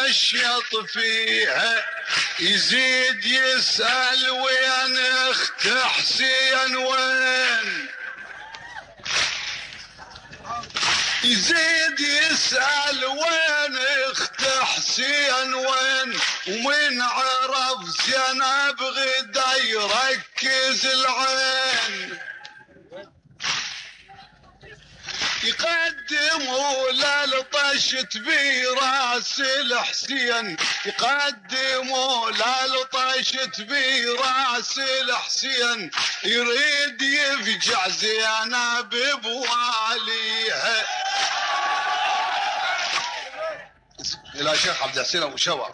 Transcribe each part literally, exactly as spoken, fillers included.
نشيط فيها. يزيد يسأل وين اخت حسين وين، يزيد يسأل وين اخت حسين وين، ومن عرف زينب غدا يركز العين. يقدموا للطشت براس الحسين، يقدموا للطشت براس الحسين، يريد يفجع زينب بواليها. الى شيخ عبد الحسين ابو شوى.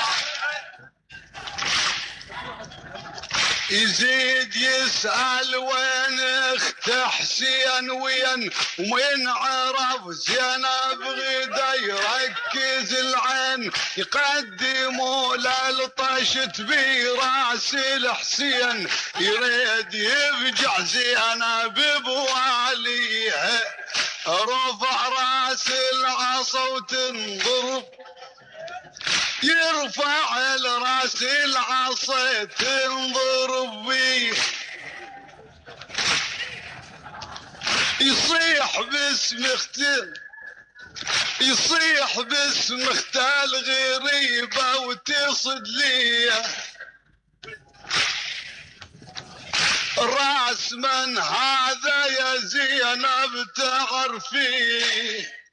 يزيد يسأل وين اخت حسين وين، ومن عرف زينب غدا يركز العين. يقدموا للطشت براس الحسين، يريد يفجع زينب بواليها. رفع راس العصا وتنضرب، يرفع الراس العصا تنضرب بيه. يصيح باسم اختل، يصيح باسم اختال غريبة وتصد ليه. راس من هذا يا زينب تعرفيه،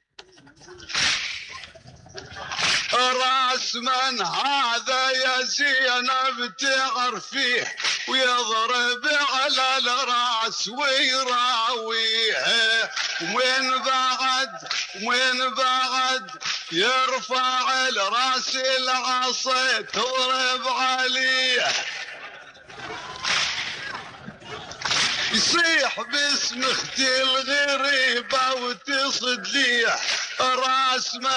راس من هذا يا زينب تعرفيه، ويضرب على الراس ويراويها. ومن بعد ومن بعد يرفع الراس العصا تضرب عليه. يصيح باسم اختي الغريبة وتصد ليه. راس